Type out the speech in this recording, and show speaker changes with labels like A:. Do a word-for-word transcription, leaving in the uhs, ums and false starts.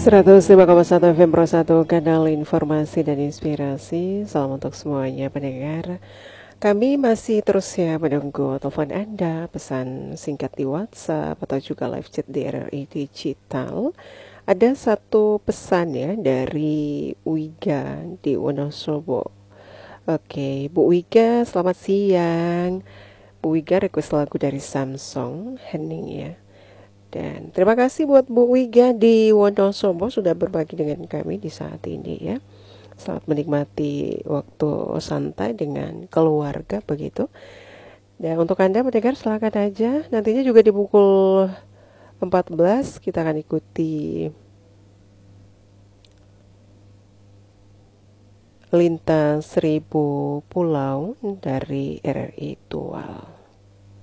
A: seratus lima koma satu F M Pro satu, kanal informasi dan inspirasi. Salam untuk semuanya pendengar. Kami masih terus ya menunggu telepon Anda, pesan singkat di WhatsApp atau juga live chat di R R I Digital. Ada satu pesan ya dari Wiga di Wonosobo. Oke, Bu Wiga, selamat siang. Bu Wiga request lagu dari Samsung, Hening ya. Dan terima kasih buat Bu Wiga di Wonosobo sudah berbagi dengan kami di saat ini ya. Selamat menikmati waktu santai dengan keluarga begitu. Dan untuk Anda pendengar silakan aja. Nantinya juga di pukul empat belas kita akan ikuti Lintas Seribu Pulau dari R R I Tual.